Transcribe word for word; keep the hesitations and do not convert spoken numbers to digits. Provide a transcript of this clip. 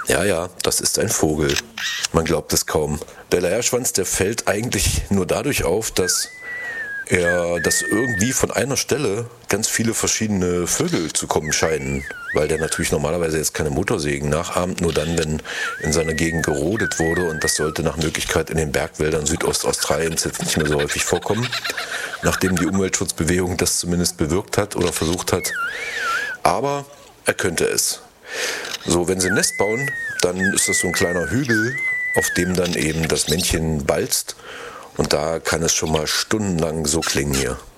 Ja, ja, das ist ein Vogel. Man glaubt es kaum. Der Leierschwanz, der fällt eigentlich nur dadurch auf, dass er, dass irgendwie von einer Stelle ganz viele verschiedene Vögel zu kommen scheinen, weil der natürlich normalerweise jetzt keine Motorsägen nachahmt, nur dann, wenn in seiner Gegend gerodet wurde, und das sollte nach Möglichkeit in den Bergwäldern Südostaustraliens jetzt nicht mehr so häufig vorkommen, nachdem die Umweltschutzbewegung das zumindest bewirkt hat oder versucht hat. Aber er könnte es. So, wenn sie ein Nest bauen, dann ist das so ein kleiner Hügel, auf dem dann eben das Männchen balzt. Und da kann es schon mal stundenlang so klingen hier.